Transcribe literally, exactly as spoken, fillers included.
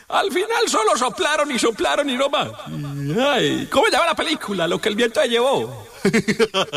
Al final solo soplaron y soplaron y no más. Ay, ¿cómo llama la película? Lo que el viento se llevó.